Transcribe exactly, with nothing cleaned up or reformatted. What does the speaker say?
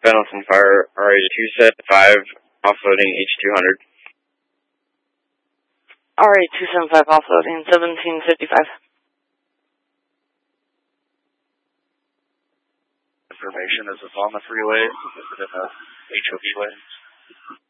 Pendleton Fire, R A two seven five, offloading H two hundred. R A two seven five, offloading seventeen fifty-five. Information, is this on the freeway? Is it in the H O V lane?